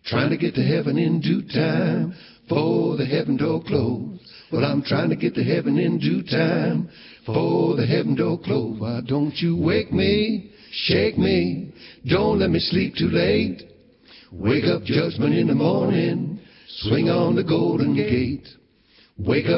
trying to get to heaven in due time, for the heaven door closed. Well, I'm trying to get to heaven in due time, for the heaven door closed. Why don't you wake me, shake me, don't let me sleep too late. Wake up, judgment in the morning, swing on the golden gate. Wake up.